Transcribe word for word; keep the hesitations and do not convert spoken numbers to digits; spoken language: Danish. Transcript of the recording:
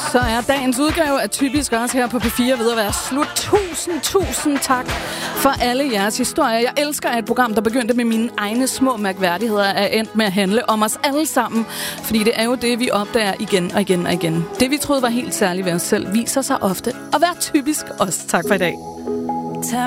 Så er dagens udgave af Typisk også her på P fire ved at være slut. Tusind, tusind tak for alle jeres historier. Jeg elsker, at et program, der begyndte med mine egne små mærkværdigheder, er endt med at handle om os alle sammen. Fordi det er jo det, vi opdager igen og igen og igen. Det, vi troede var helt særligt ved os selv, viser sig ofte at være typisk os. Tak for i dag.